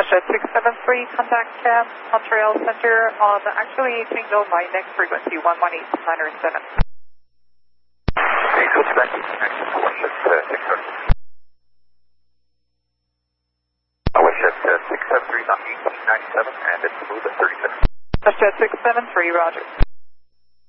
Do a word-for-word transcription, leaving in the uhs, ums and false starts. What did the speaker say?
WestJet six seven three, contact Cam, Montreal Center on actually Tango, my next frequency one one eight nine zero seven. Okay, switch back to WestJet six seven three. WestJet six seven three, not eighteen ninety-seven, and it's smooth at thirty-six. WestJet six seven three, roger.